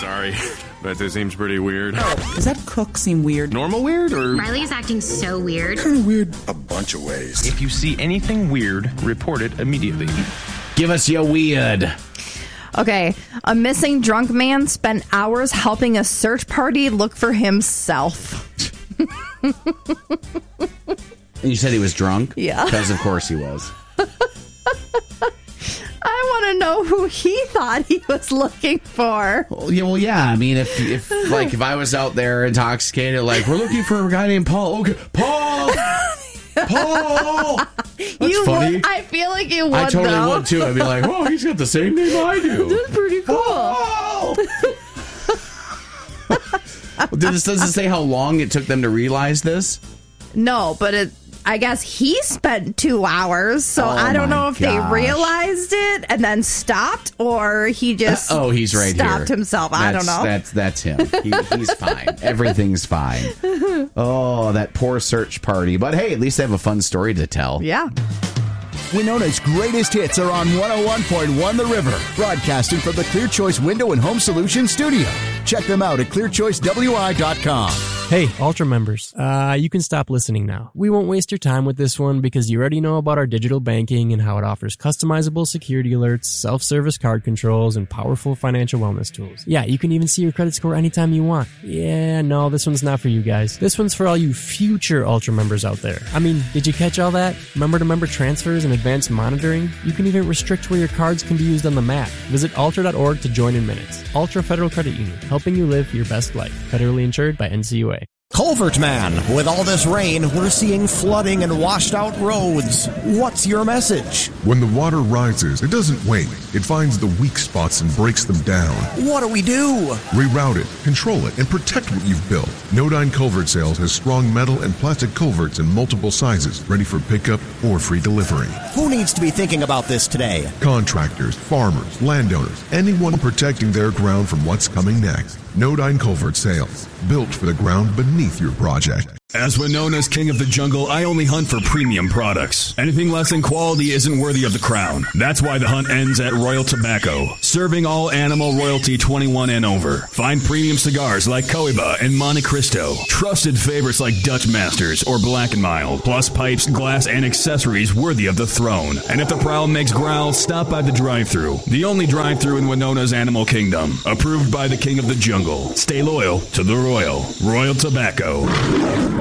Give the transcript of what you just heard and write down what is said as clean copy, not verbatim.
Sorry, but this seems pretty weird. Does that cook seem weird? Normal weird, or? Riley's acting so weird. Kind of weird a bunch of ways. If you see anything weird, report it immediately. Give us your weird. Okay, a missing drunk man spent hours helping a search party look for himself. You said he was drunk? Yeah. Because of course he was. I want to know who he thought he was looking for. Well, yeah. I mean, if I was out there intoxicated, like, we're looking for a guy named Paul. Okay, Paul! Paul! That's funny. Would, I feel like you would, I totally would, too. I'd be like, oh, he's got the same name I do. That's pretty cool. Does it say how long it took them to realize this? No, but I guess he spent 2 hours, so I don't know if they realized it and then stopped, or he just he's right stopped here. himself. I don't know. That's him. He's fine. Everything's fine. Oh, that poor search party. But hey, at least they have a fun story to tell. Yeah. Winona's greatest hits are on 101.1 The River, broadcasting from the Clear Choice Window and Home Solutions studio. Check them out at clearchoicewi.com. Hey, Ultra members, you can stop listening now. We won't waste your time with this one because you already know about our digital banking and how it offers customizable security alerts, self-service card controls, and powerful financial wellness tools. Yeah, you can even see your credit score anytime you want. Yeah, no, this one's not for you guys. This one's for all you future Ultra members out there. I mean, did you catch all that? Member-to-member transfers and advanced monitoring? You can even restrict where your cards can be used on the map. Visit ultra.org to join in minutes. Ultra Federal Credit Union, helping you live your best life. Federally insured by NCUA. Culvert Man, with all this rain, we're seeing flooding and washed out roads. What's your message? When the water rises, it doesn't wait. It finds the weak spots and breaks them down. What do we do? Reroute it, control it, and protect what you've built. Nodine Culvert Sales has strong metal and plastic culverts in multiple sizes, ready for pickup or free delivery. Who needs to be thinking about this today? Contractors, farmers, landowners, anyone protecting their ground from what's coming next. Nodine Culvert Sales, built for the ground beneath your project. As Winona's king of the jungle, I only hunt for premium products. Anything less than quality isn't worthy of the crown. That's why the hunt ends at Royal Tobacco, serving all animal royalty 21 and over. Find premium cigars like Cohiba and Monte Cristo, trusted favorites like Dutch Masters or Black & Mild, plus pipes, glass, and accessories worthy of the throne. And if the prowl makes growl, stop by the drive-thru, the only drive-thru in Winona's animal kingdom, approved by the king of the jungle. Stay loyal to the Royal Tobacco.